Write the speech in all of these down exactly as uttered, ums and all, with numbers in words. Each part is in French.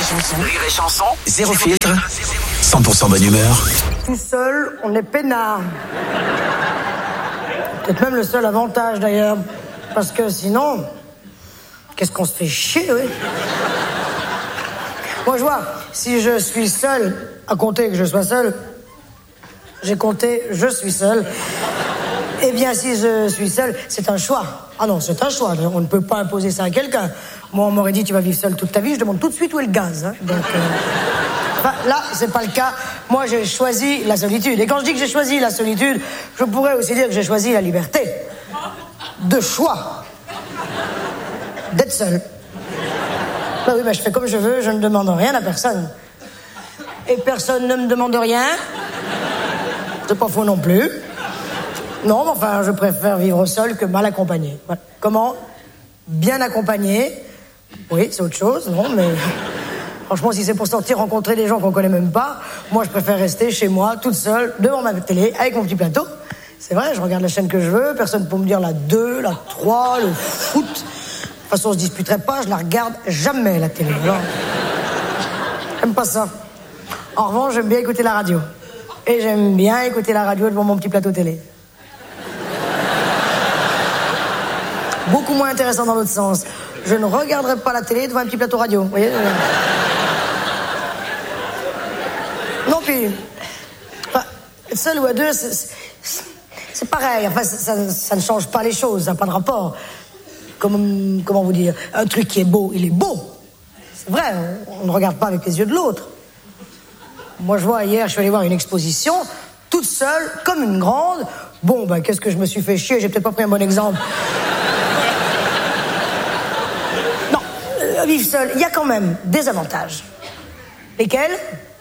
chanson. Rire et chanson, zéro filtre, cent pour cent bonne humeur. Tout seul, on est peinard. Peut-être même le seul avantage d'ailleurs. Parce que sinon, qu'est-ce qu'on se fait chier, oui. Moi, je vois, si je suis seul, à compter que je sois seul, j'ai compté, je suis seul. Eh bien, si je suis seul, c'est un choix. Ah non, c'est un choix. On ne peut pas imposer ça à quelqu'un. Moi, on m'aurait dit, tu vas vivre seul toute ta vie. Je demande tout de suite où est le gaz. Hein. Donc, euh... enfin, là, c'est pas le cas. Moi, j'ai choisi la solitude. Et quand je dis que j'ai choisi la solitude, je pourrais aussi dire que j'ai choisi la liberté. De choix. D'être seul. Bah oui, bah, je fais comme je veux, je ne demande rien à personne. Et personne ne me demande rien. C'est pas faux non plus. Non, mais enfin, je préfère vivre seul que mal accompagné. Voilà. Comment ? Bien accompagné. Oui, c'est autre chose, non, mais... Franchement, si c'est pour sortir rencontrer des gens qu'on connaît même pas, moi, je préfère rester chez moi, toute seule, devant ma télé, avec mon petit plateau. C'est vrai, je regarde la chaîne que je veux, personne ne peut me dire la deux, la trois, le foot. De toute façon, on se disputerait pas, je la regarde jamais, la télé. Alors, j'aime pas ça. En revanche, j'aime bien écouter la radio. Et j'aime bien écouter la radio devant mon petit plateau télé. Beaucoup moins intéressant dans l'autre sens. Je ne regarderai pas la télé devant un petit plateau radio. Vous voyez ? Non, puis... Enfin, seul ou à deux, c'est, c'est, c'est pareil. Enfin, ça, ça, ça ne change pas les choses. Ça n'a pas de rapport. Comme, comment vous dire ? Un truc qui est beau, il est beau. C'est vrai, on, on ne regarde pas avec les yeux de l'autre. Moi, je vois, hier, je suis allé voir une exposition, toute seule, comme une grande. Bon, ben, qu'est-ce que je me suis fait chier ? J'ai peut-être pas pris un bon exemple. Non, euh, vivre seul, il y a quand même des avantages. Lesquels ?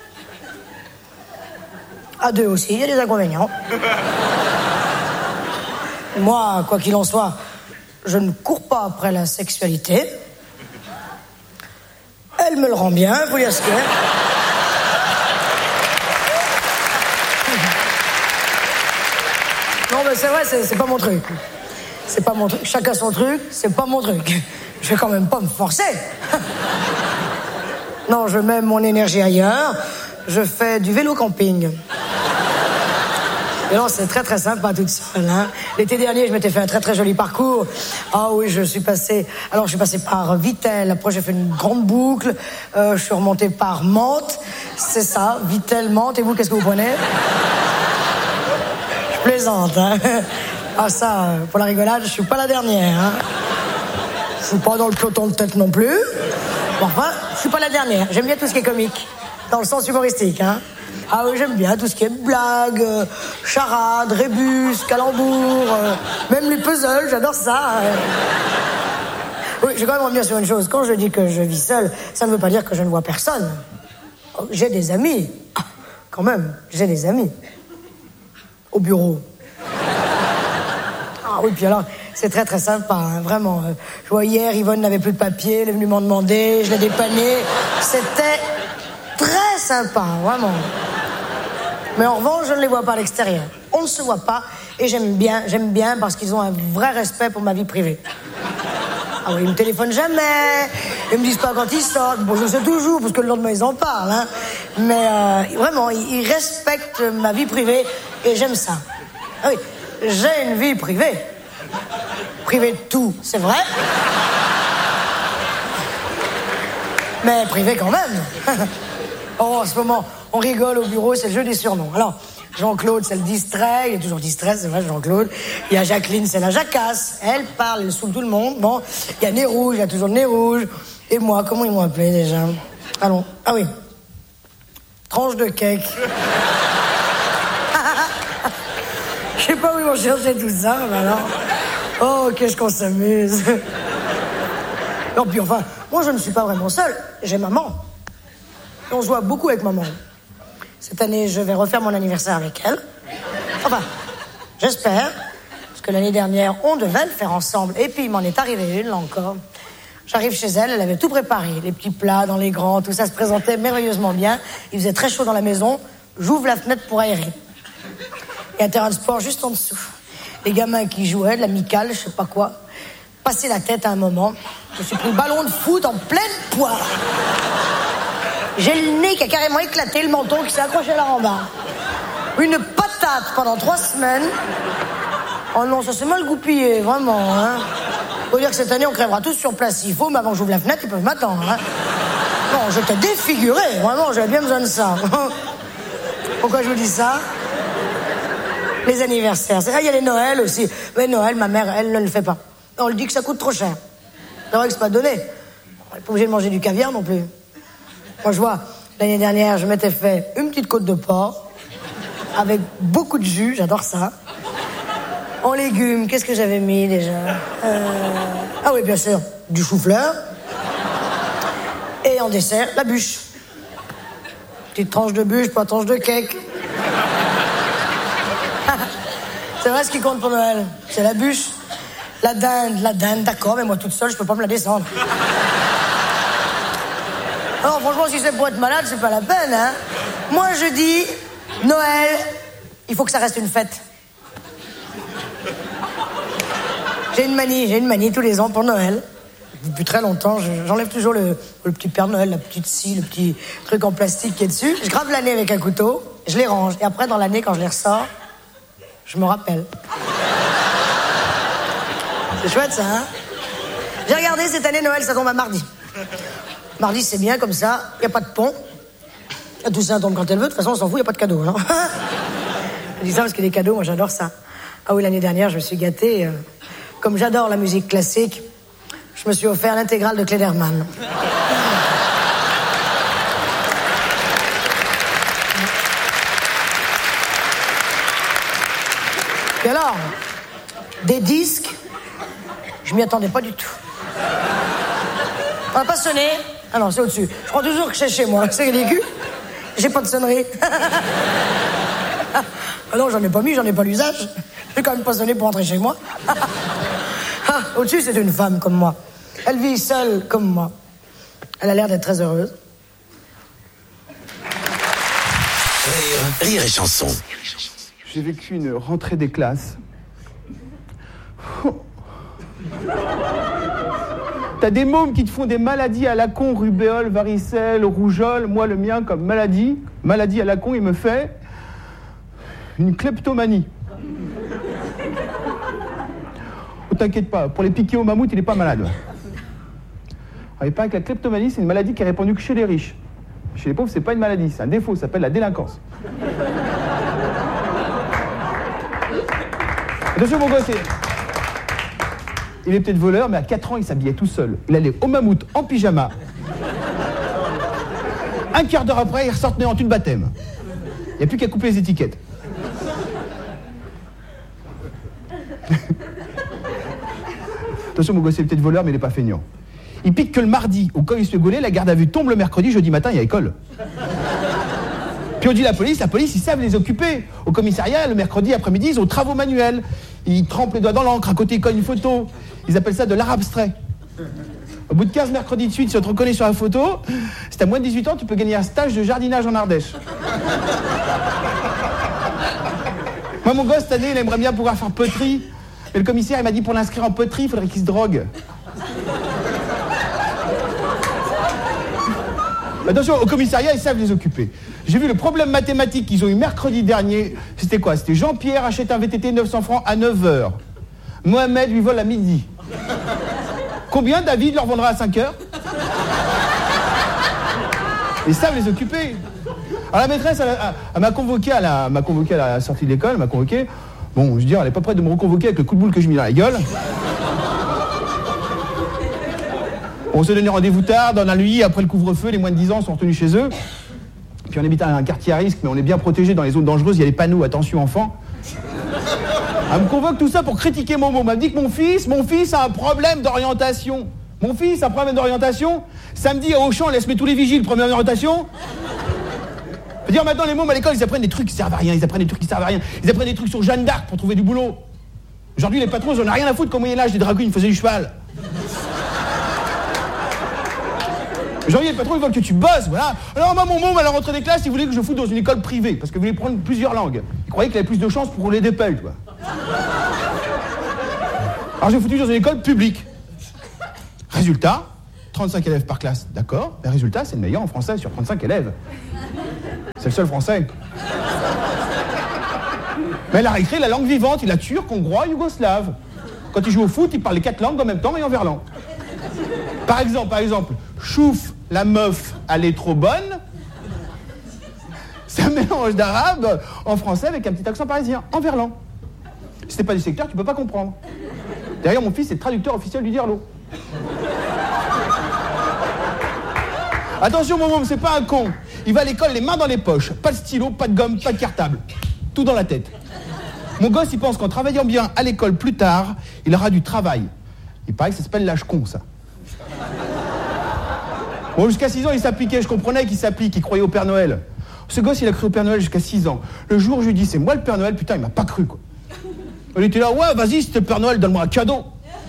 À deux aussi, il y a des inconvénients. Moi, quoi qu'il en soit, je ne cours pas après la sexualité. Elle me le rend bien, faut dire ce qu'il y a. Non, mais c'est vrai, c'est, c'est pas mon truc. C'est pas mon truc. Chacun son truc, c'est pas mon truc. Je vais quand même pas me forcer. Non, je mets mon énergie ailleurs. Je fais du vélo camping. Et non, c'est très très sympa toute seule. Hein. L'été dernier, je m'étais fait un très très joli parcours. Ah oui, je suis passé. Alors, je suis passé par Vittel. Après, j'ai fait une grande boucle. Euh, je suis remonté par Mantes. C'est ça, Vittel, Mantes. Et vous, qu'est-ce que vous prenez ? Je plaisante, hein. Ah ça, pour la rigolade, je suis pas la dernière. Hein. Je suis pas dans le peloton de tête non plus. Bon, enfin, je suis pas la dernière. J'aime bien tout ce qui est comique, dans le sens humoristique, hein. Ah oui, j'aime bien tout ce qui est blague, euh, charade, rébus, calembour, euh, même les puzzles, j'adore ça. Euh. Oui, je vais quand même revenir sur une chose. Quand je dis que je vis seul, ça ne veut pas dire que je ne vois personne. Oh, j'ai des amis. Ah, quand même, j'ai des amis. Au bureau. Ah oui, puis alors, c'est très très sympa, hein, vraiment. Je vois hier, Yvonne n'avait plus de papier, elle est venue m'en demander, je l'ai dépanné. C'était très sympa, vraiment. Mais en revanche, je ne les vois pas à l'extérieur. On ne se voit pas, et j'aime bien, j'aime bien parce qu'ils ont un vrai respect pour ma vie privée. Ah oui, ils me téléphonent jamais, ils me disent pas quand ils sortent. Bon, je sais toujours, parce que le lendemain, ils en parlent, hein. Mais euh, vraiment, ils, ils respectent ma vie privée, et j'aime ça. Ah oui, j'ai une vie privée. Privée de tout, c'est vrai. Mais privée quand même. Oh, en ce moment, on rigole au bureau, c'est le jeu des surnoms. Alors, Jean-Claude, c'est le distrait, il est toujours distrait, c'est vrai, Jean-Claude. Il y a Jacqueline, c'est la jacasse. Elle parle, elle saoule tout le monde. Bon, il y a Nez Rouge, il y a toujours Nez Rouge. Et moi, comment ils m'ont appelé déjà ? Allons, ah oui. Tranche de cake. Je sais pas où ils vont chercher tout ça, mais alors... Oh, qu'est-ce qu'on s'amuse. Non, puis enfin, moi, je ne suis pas vraiment seule. J'ai maman. Et on se voit beaucoup avec maman. Cette année, je vais refaire mon anniversaire avec elle. Enfin, j'espère. Parce que l'année dernière, on devait le faire ensemble. Et puis, il m'en est arrivé une, là encore. J'arrive chez elle, elle avait tout préparé. Les petits plats dans les grands, tout ça se présentait merveilleusement bien. Il faisait très chaud dans la maison. J'ouvre la fenêtre pour aérer. Il y a un terrain de sport juste en dessous. Les gamins qui jouaient, de l'amicale, je sais pas quoi. Passé la tête à un moment. Je me suis pris le ballon de foot en pleine poire. J'ai le nez qui a carrément éclaté, le menton qui s'est accroché là en bas. Une patate pendant trois semaines. Oh non, ça s'est mal goupillé, vraiment, hein. Faut dire que cette année, on crèvera tous sur place s'il faut, mais avant que j'ouvre la fenêtre, ils peuvent m'attendre, hein. Non, j'étais défiguré, vraiment, j'avais bien besoin de ça. Pourquoi je vous dis ça? Les anniversaires. Il y a les Noëls aussi. Mais Noël, ma mère, elle ne le fait pas. On lui dit que ça coûte trop cher. C'est vrai que c'est pas donné. On n'est pas obligé de manger du caviar non plus. Moi, je vois, l'année dernière, je m'étais fait une petite côte de porc avec beaucoup de jus, j'adore ça. En légumes, qu'est-ce que j'avais mis déjà euh... Ah oui, bien sûr, du chou-fleur. Et en dessert, la bûche. Petite tranche de bûche, pas tranche de cake. C'est vrai, ce qui compte pour Noël, c'est la bûche. La dinde, la dinde, d'accord, mais moi toute seule, je peux pas me la descendre. Non, franchement, si c'est pour être malade, c'est pas la peine, hein. Moi, je dis, Noël, il faut que ça reste une fête. J'ai une manie, j'ai une manie tous les ans pour Noël. Depuis très longtemps, j'enlève toujours le, le petit Père Noël, la petite scie, le petit truc en plastique qui est dessus. Je grave l'année avec un couteau, je les range. Et après, dans l'année, quand je les ressors, je me rappelle. C'est chouette, ça, hein? J'ai regardé, cette année, Noël, ça tombe à mardi. Mardi, c'est bien, comme ça, il n'y a pas de pont. La Toussaint tombe quand elle veut, de toute façon, on s'en fout, il n'y a pas de cadeau, non? Je dis ça parce que les cadeaux, moi, j'adore ça. Ah oui, l'année dernière, je me suis gâtée. Euh, comme j'adore la musique classique, je me suis offert l'intégrale de Klederman. Et alors, des disques, je m'y attendais pas du tout. On n'a pas sonné. Ah non, c'est au-dessus. Je crois toujours que c'est chez moi. C'est ridicule. J'ai pas de sonnerie. Ah non, j'en ai pas mis, j'en ai pas l'usage. J'ai quand même pas sonné pour entrer chez moi. Ah, au-dessus, c'est une femme comme moi. Elle vit seule comme moi. Elle a l'air d'être très heureuse. Rire, rire et chanson. J'ai vécu une rentrée des classes. T'as des mômes qui te font des maladies à la con, rubéole, varicelle, rougeole. Moi, le mien, comme maladie, maladie à la con, il me fait une kleptomanie. Oh, t'inquiète pas, pour les piquets au mammouth, il est pas malade. Alors, il paraît que la kleptomanie, c'est une maladie qui est répandue que chez les riches. Chez les pauvres, c'est pas une maladie, c'est un défaut, ça s'appelle la délinquance. Attention, mon gosse, il est peut-être voleur, mais à quatre ans, il s'habillait tout seul. Il allait au mammouth en pyjama. Un quart d'heure après, il ressortait en tenue de baptême. Il n'y a plus qu'à couper les étiquettes. Attention, mon gosse, il est peut-être voleur, mais il n'est pas feignant. Il pique que le mardi, ou quand il se fait gauler, la garde à vue tombe le mercredi, jeudi matin, il y a école. Puis on dit la police, la police, ils savent les occuper. Au commissariat, le mercredi après-midi, ils ont travaux manuels. Ils trempent les doigts dans l'encre, à côté, ils collent une photo. Ils appellent ça de l'art abstrait. Au bout de quinze mercredis de suite, si on te reconnaît sur la photo, si t'as moins de dix-huit ans, tu peux gagner un stage de jardinage en Ardèche. Moi, mon gosse, cette année, il aimerait bien pouvoir faire poterie. Mais le commissaire, il m'a dit, pour l'inscrire en poterie, il faudrait qu'il se drogue. Attention, au commissariat, ils savent les occuper. J'ai vu le problème mathématique qu'ils ont eu mercredi dernier. C'était quoi? C'était Jean-Pierre achète un V T T neuf cents francs à neuf heures. Mohamed lui vole à midi. Combien David leur vendra à cinq heures? Ils savent les occuper. Alors la maîtresse, elle, elle, elle m'a convoqué à la, m'a convoqué à la sortie de l'école, elle m'a convoqué. Bon, je veux dire, elle est pas prête de me reconvoquer avec le coup de boule que je mis dans la gueule. On s'est donné rendez-vous tard, dans la nuit, après le couvre-feu, les moins de dix ans sont retenus chez eux. Puis on habite à un quartier à risque, mais on est bien protégé dans les zones dangereuses, il y a les panneaux, attention enfants. Elle me convoque tout ça pour critiquer mon mot. Elle m'a dit que mon fils, mon fils a un problème d'orientation. Mon fils a un problème d'orientation. Samedi à Auchan, laisse mettre tous les vigiles, problème d'orientation. Je veux dire, maintenant les mômes à l'école, ils apprennent des trucs qui servent à rien, ils apprennent des trucs qui servent à rien. Ils apprennent des trucs sur Jeanne d'Arc pour trouver du boulot. Aujourd'hui, les patrons, ils en ont rien à foutre qu'au Moyen-Âge, les dragouines faisaient du cheval. Aujourd'hui, les patrons, ils veulent que tu bosses, voilà. Alors, moi, mon môme, à la rentrée des classes, il voulait que je foute dans une école privée, parce qu'il voulait prendre plusieurs langues. Il croyait qu'il avait plus de chances pour rouler des pelles, tu vois. Alors, j'ai foutu dans une école publique. Résultat, trente-cinq élèves par classe. D'accord. Le résultat, c'est le meilleur en français sur trente-cinq élèves. C'est le seul français. Mais il a réécrit la langue vivante. Il a turc, hongrois, yougoslave. Quand il joue au foot, il parle les quatre langues en même temps et en verlan. Par exemple, par exemple, chouf, la meuf, elle est trop bonne. C'est un mélange d'arabe en français avec un petit accent parisien, en verlan. Si t'es pas du secteur, tu peux pas comprendre. D'ailleurs, mon fils est traducteur officiel du Dirlo. Attention, mon môme, c'est pas un con. Il va à l'école les mains dans les poches. Pas de stylo, pas de gomme, pas de cartable. Tout dans la tête. Mon gosse, il pense qu'en travaillant bien à l'école plus tard, il aura du travail. Il paraît que ça s'appelle l'âge con, ça. Bon, jusqu'à six ans, il s'appliquait. Je comprenais qu'il s'applique, il croyait au Père Noël. Ce gosse, il a cru au Père Noël jusqu'à six ans. Le jour où je lui dis, c'est moi le Père Noël, putain, il m'a pas cru, quoi. Il était là, ouais, vas-y, si t'es le Père Noël, donne-moi un cadeau.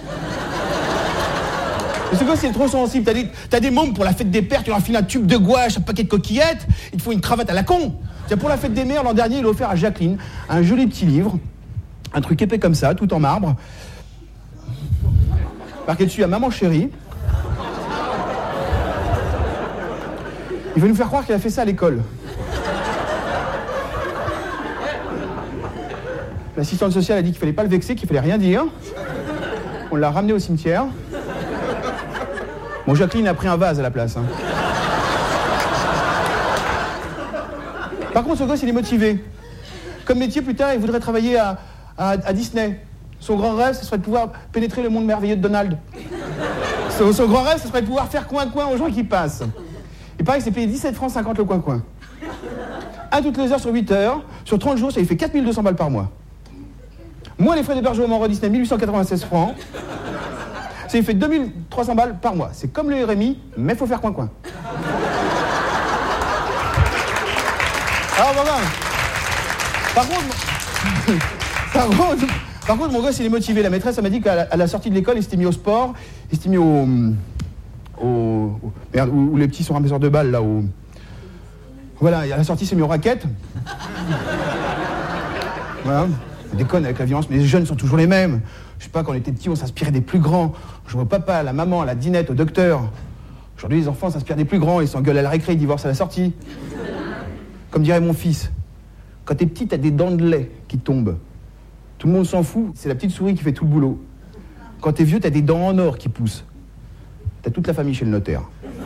Et ce gosse, il est trop sensible. T'as des, t'as des mômes pour la fête des pères, tu leur as filé un tube de gouache, un paquet de coquillettes, il te faut une cravate à la con. Tiens, pour la fête des mères, l'an dernier, il a offert à Jacqueline un joli petit livre, un truc épais comme ça, tout en marbre. Marqué dessus à Maman chérie. Il veut nous faire croire qu'il a fait ça à l'école. L'assistante sociale a dit qu'il fallait pas le vexer, qu'il fallait rien dire. On l'a ramené au cimetière. Bon, Jacqueline a pris un vase à la place. Hein. Par contre, ce gosse, il est motivé. Comme métier, plus tard, il voudrait travailler à, à, à Disney. Son grand rêve, ce serait de pouvoir pénétrer le monde merveilleux de Donald. Son, son grand rêve, ce serait de pouvoir faire coin-coin aux gens qui passent. Il paraît que c'est payé dix-sept francs cinquante le coin-coin. Un toutes les heures sur huit heures. Sur trente jours, ça lui fait quatre mille deux cents balles par mois. Moins les frais d'hébergement au Disney, mille huit cent quatre-vingt-seize francs. Ça lui fait deux mille trois cents balles par mois. C'est comme le R M I, mais il faut faire coin-coin. Alors, voilà. Par contre, par contre, par contre, mon gosse, il est motivé. La maîtresse, elle m'a dit qu'à la, à la sortie de l'école, il s'était mis au sport, il s'était mis au... au, au merde, où, où les petits sont ramasseurs de balles, là, où... Voilà, à la sortie, il s'est mis aux raquettes. Voilà. Il déconne avec la violence, mais les jeunes sont toujours les mêmes. Je sais pas, quand on était petits, on s'inspirait des plus grands. Je vois papa, la maman, la dinette, au docteur. Aujourd'hui, les enfants s'inspirent des plus grands, ils s'engueulent à la récré, ils divorcent à la sortie. Comme dirait mon fils, quand t'es petit, t'as des dents de lait qui tombent. Tout le monde s'en fout, c'est la petite souris qui fait tout le boulot. Quand t'es vieux, t'as des dents en or qui poussent. T'as toute la famille chez le notaire.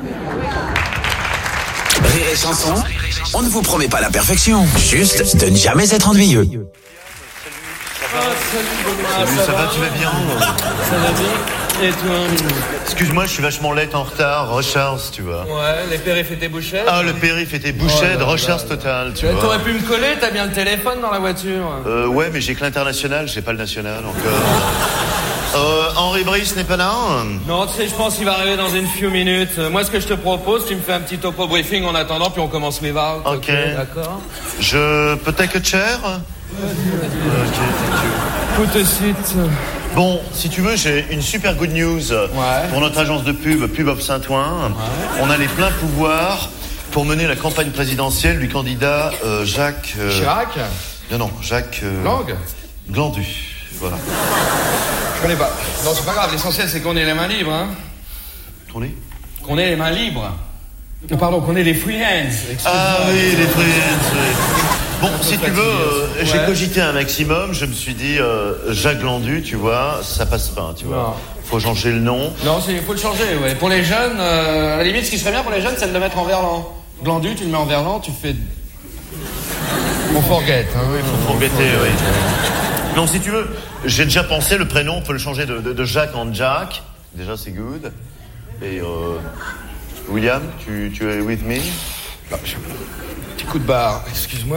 Rire et chanson, on ne vous promet pas la perfection, juste de ne jamais être ennuyeux. Ah, salut, Benoît, Salut, ça, ça va, va, tu vas bien? Ça va bien. Et toi? Excuse-moi, je suis vachement late en retard, recharge, tu vois. Ouais, les périphes étaient bouchés. Ah, le périph était bouché, Oh de là recharge là. totale, tu Euh, vois. T'aurais pu me coller, t'as bien le téléphone dans la voiture. Euh, ouais, mais j'ai que l'international, j'ai pas le national encore. Euh, Henri Brice n'est pas là? Non, tu sais, je pense qu'il va arriver dans une few minutes. Euh, Moi, ce que je te propose, tu me fais un petit topo briefing en attendant, puis on commence les varts. Ok. D'accord. Je peux take a chair? Ok, thank you. Tout de suite. Bon, si tu veux, j'ai une super good news Ouais. pour notre agence de pub, Pub of Saint-Ouen. Ouais. On a les pleins pouvoirs pour mener la campagne présidentielle du candidat euh, Jacques... Euh... Chirac. Non, non, Jacques... Euh... Langue. Glandu, voilà. Je connais pas. Non, c'est pas grave, l'essentiel, c'est qu'on ait les mains libres, hein. Qu'on est Qu'on ait les mains libres. Pardon, qu'on ait les free hands. Excuse-moi. Ah oui, les freelances, oui. Bon, Un peu si tu fatigué, veux, euh, ouais. j'ai cogité un maximum, je me suis dit, euh, Jacques Glandu, tu vois, ça passe pas, tu vois. Non. Faut changer le nom. Non, il faut le changer, ouais. Pour les jeunes, euh, à la limite, ce qui serait bien pour les jeunes, c'est de le mettre en verlan. Glandu, tu le mets en verlan, tu fais... On forget, hein. Oui, Faut embêter, oui. Non, si tu veux, j'ai déjà pensé, le prénom, on peut le changer de, de, de Jacques en Jack. Déjà, c'est good. Et, euh, William, tu, tu es with me? Non, je... Petit coup de barre, excuse-moi.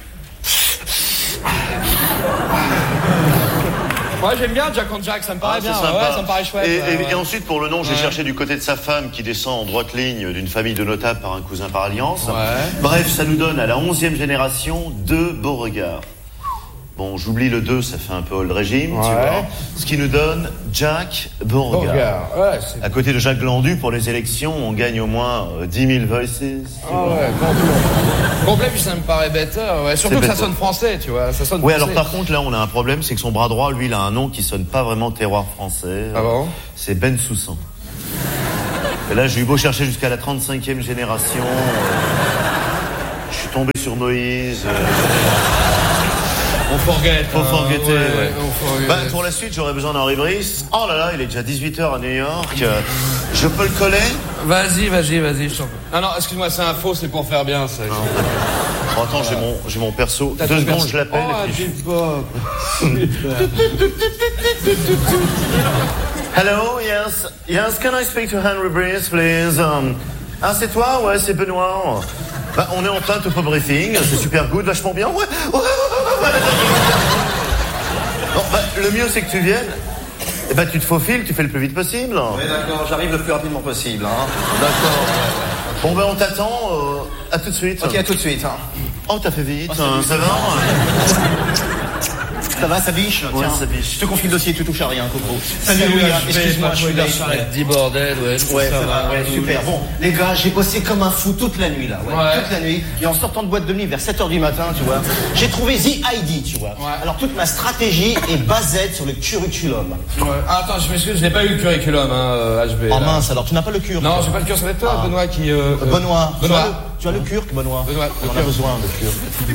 Ouais, j'aime bien Jack and Jack, ça me paraît Ah, bien. c'est sympa. Ouais, ça me paraît chouette. Et, ouais, et- ouais. et ensuite, pour le nom, j'ai Ouais. cherché du côté de sa femme qui descend en droite ligne d'une famille de notables par un cousin par alliance. Ouais. Bref, ça nous donne à la onzième génération deux Beauregard. Bon, j'oublie le deux, ça fait un peu old régime, tu Ouais. vois. Ce qui nous donne Jack Beauregard. Beauregard, ouais, c'est... À côté de Jacques Glandu, pour les élections, on gagne au moins euh, dix mille voices. tu Ah vois. ouais, complet. Complet, puis ça me paraît better, ouais. Surtout C'est que ça better. sonne français, tu vois, ça sonne Oui, français. alors par contre, là, on a un problème, c'est que son bras droit, lui, il a un nom qui sonne pas vraiment terroir français. Ah bon? C'est Ben Soussan. Et là, j'ai eu beau chercher jusqu'à la trente-cinquième génération. Euh, je suis tombé sur Moïse. Euh, On forget. Faut forgetter, ouais, ouais. on forget. Bah, pour la suite, j'aurais besoin d'Henri Brice. Oh là là, il est déjà dix-huit heures à New York. Euh, je peux le coller? Vas-y, vas-y, vas-y, je t'en prie. Ah non, excuse-moi, c'est un faux, c'est pour faire bien, ça. Oh, attends, j'ai mon, j'ai mon perso. T'as Deux ton secondes, perso. je l'appelle. Oh, et puis je- Bebop. Hello, yes, yes, can I speak to Henry Brice, please? Um, ah, c'est toi? Ouais, c'est Benoît. Bah, on est en plein topo briefing, c'est super good, vachement bien. Ouais, ouais, ouais, ouais, ouais. Bon, bah, le mieux, c'est que tu viennes. Et bah, tu te faufiles, tu fais le plus vite possible. Oui, d'accord, j'arrive le plus rapidement possible. Hein. D'accord. Bon, ben, on t'attend. Euh, à tout de suite. Ok, à tout de suite. Hein. Oh, t'as fait vite. Oh, hein, ça va? Ça va, ça biche? Ouais, Tiens, ça biche. je te confie le dossier, tu touches à rien, Coco. Salut, Salut, William, H B, excuse-moi, je suis là. Dit bordel, ouais. Ouais, ça va, ouais, super. Bon, les gars, j'ai bossé comme un fou toute la nuit, là. Ouais, Ouais. toute la nuit. Et en sortant de boîte de nuit vers sept heures du matin, tu vois, j'ai trouvé The I D, tu vois. Ouais. Alors, toute ma stratégie est basée sur le curriculum. Ouais. Ah, attends, je m'excuse, je n'ai pas eu le curriculum, hein, euh, H B. Oh là. mince, alors tu n'as pas le cure. Non, toi. j'ai pas le curriculum, c'est toi, Ah. Benoît, qui. Euh, euh, Benoît, Benoît. Tu, as le, tu as le curc, Benoît. Benoît, On le en a curc. besoin, le curc.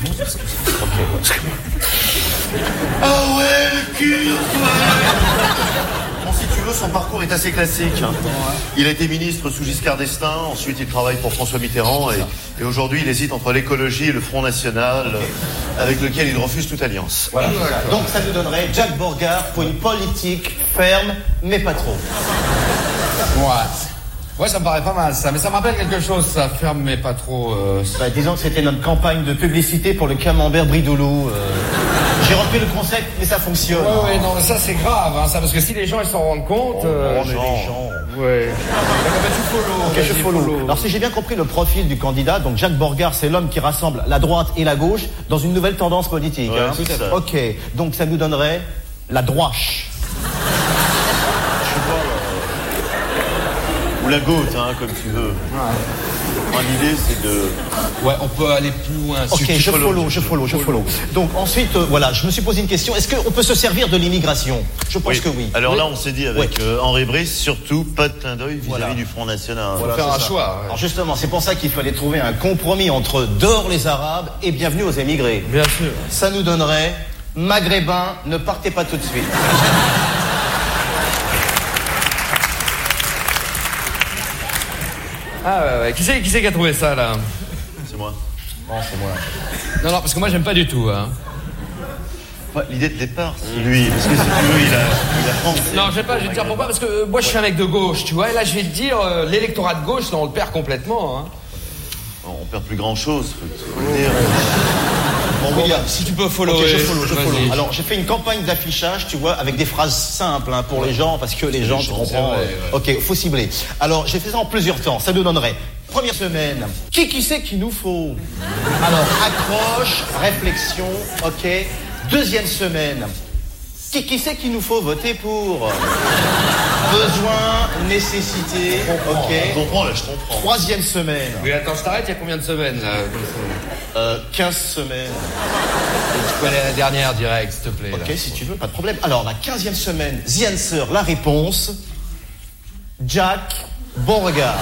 Ah ouais, le cul. Bon, si tu veux, son parcours est assez classique. hein. Il a été ministre sous Giscard d'Estaing, ensuite il travaille pour François Mitterrand et, et aujourd'hui il hésite entre l'écologie et le Front National, euh, avec lequel il refuse toute alliance. Voilà. Donc ça nous donnerait Jack Borgard pour une politique ferme, mais pas trop. Ouais. Ouais, ça me paraît pas mal, ça. Mais ça me rappelle quelque chose, ça. Ferme, mais pas trop. Euh... Bah, disons que c'était notre campagne de publicité pour le camembert Bridoulou. Euh... J'ai repris le concept, mais ça fonctionne. Ouais, ouais, non, mais ça, c'est grave, hein, ça. Parce que si les gens, ils s'en rendent compte. Oh, euh, mais les gens. Ouais. D'accord, bah, tu follow. Ok, vas-y, je follow. follow. Alors si j'ai bien compris le profil du candidat, donc Jack Borgard, c'est l'homme qui rassemble la droite et la gauche dans une nouvelle tendance politique. Ouais, hein. tout à fait. Ok, donc ça nous donnerait la droiche. Ou la goutte, hein, comme tu veux. Moi, l'idée c'est de... Ouais, on peut aller plus loin. Ok, Tu- tu je follow, follow, je follow, je follow. Donc ensuite, euh, voilà, je me suis posé une question. Est-ce qu'on peut se servir de l'immigration? Je pense que oui. Alors Oui. là, on s'est dit avec Ouais. euh, Henri Brice, surtout pas de clin d'œil vis-à-vis Voilà. du Front National. Voilà, faire c'est un ça. choix, ouais. Alors justement, c'est pour ça qu'il fallait trouver un compromis entre dehors les Arabes et bienvenue aux émigrés. Bien sûr. Ça nous donnerait Maghrébins, ne partez pas tout de suite. Ah, ouais, ouais. Qui c'est qui, c'est qui a trouvé ça, là? C'est moi. Bon, c'est moi. Non, non, parce que moi, j'aime pas du tout, hein. Ouais, l'idée de départ, c'est lui. Parce que si tu veux, il a, il a pensé. Non, je sais pas, je vais te dire pourquoi, parce que euh, moi, je suis un mec de gauche, tu vois, et là, je vais te dire, euh, l'électorat de gauche, là, on le perd complètement, hein. On perd plus grand chose, faut, faut le dire. Bon, William, Si tu peux follow. ok, je follow, je vas-y. follow. Alors, j'ai fait une campagne d'affichage, tu vois, avec des phrases simples hein, pour les gens, parce que les gens, tu comprends. vrai, euh, Ok, faut cibler. Alors, j'ai fait ça en plusieurs temps. Ça nous donnerait. Première semaine, qui qui c'est qu'il nous faut? Alors, accroche, réflexion, ok. Deuxième semaine, qui qui c'est qu'il nous faut voter pour? Besoin, nécessité, Je ok. comprends, là, je comprends. Troisième semaine, Oui, attends, je t'arrête, il y a combien de semaines, là? euh, quinze semaines. Tu peux aller à la dernière, direct, s'il te plaît, là. Ok, si tu veux, pas de problème. Alors, la quinzième semaine, The Answer, la réponse. Jack, bon regard.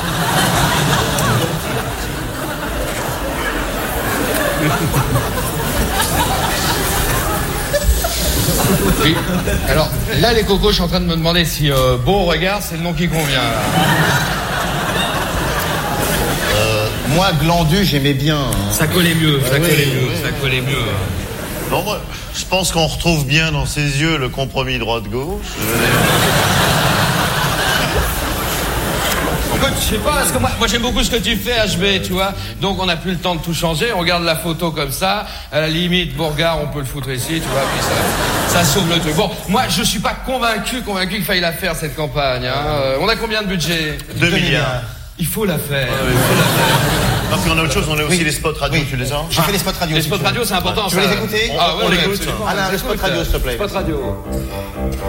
Oui. Alors, là, les cocos, je suis en train de me demander si euh, Beau Regard, c'est le nom qui convient, là. Moi, Glandu, j'aimais bien. hein. Ça collait mieux, ça oui, collait oui, mieux, oui. ça collait mieux. Non, moi, je pense qu'on retrouve bien dans ses yeux le compromis droite-gauche. Je veux dire. Écoute, je sais pas, parce que moi, moi j'aime beaucoup ce que tu fais, H B, tu vois. Donc on n'a plus le temps de tout changer, on regarde la photo comme ça, à la limite, Bourgard, on peut le foutre ici, tu vois, puis ça, ça sauve le truc. Bon, moi je suis pas convaincu, convaincu qu'il faille la faire, cette campagne. Hein. Euh, on a combien de budget? Deux milliards. Il faut la faire. Il faut la faire. Non, puis on a autre chose, on a aussi Oui. les spots radio, Oui. tu les as? J'ai fait les spots radio. Les si spots tu veux. radio, c'est important. Tu veux ça. les écouter Ah ouais, On ouais, l'écoute. absolument. Alain, On les spots écoute, radio, s'il te plaît. Spots radio.